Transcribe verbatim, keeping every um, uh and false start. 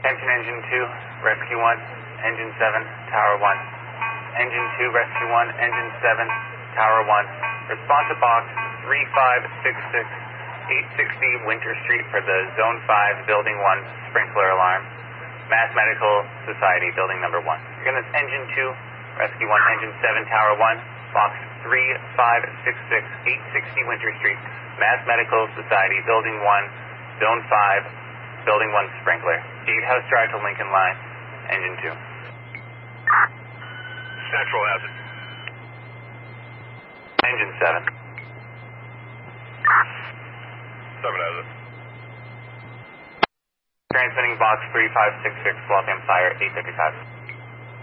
Attention Engine two, Rescue one, Engine seven, Tower one. Engine two, Rescue one, Engine seven, Tower one. Respond to box three five six six, eight sixty Winter Street for the Zone five, Building one sprinkler alarm. Mass Medical Society, Building number one. You're going to Engine two, Rescue one, Engine seven, Tower one, box three five six six, eight sixty Winter Street. Mass Medical Society, Building one, Zone five, Building one sprinkler. Gatehouse Drive to Lincoln Line, Engine two. Central has it. Engine seven. seven has it. Transmitting box three five six six, Waltham Fire, eight fifty-five.